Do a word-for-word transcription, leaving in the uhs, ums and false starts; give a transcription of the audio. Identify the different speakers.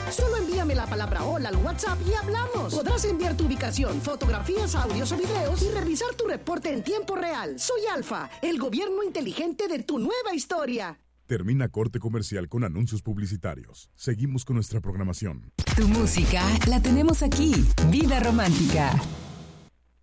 Speaker 1: Solo envíame la palabra hola al WhatsApp y hablamos. Podrás enviar tu ubicación, fotografías, audios o videos y revisar tu reporte en tiempo real. Soy Alfa, el gobierno inteligente de tu nueva historia.
Speaker 2: Termina corte comercial con anuncios publicitarios. Seguimos con nuestra programación.
Speaker 3: Tu música la tenemos aquí. Vida Romántica.